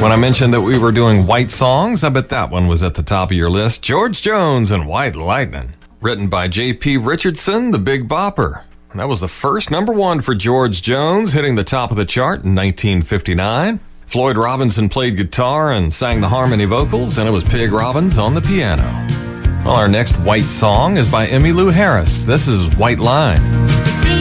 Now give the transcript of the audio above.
When I mentioned that we were doing white songs, I bet that one was at the top of your list. George Jones and White Lightning. Written by J.P. Richardson, the Big Bopper. That was the first number one for George Jones, hitting the top of the chart in 1959. Floyd Robinson played guitar and sang the harmony vocals, and it was Pig Robbins on the piano. Well, our next white song is by Emmylou Harris. This is White Line.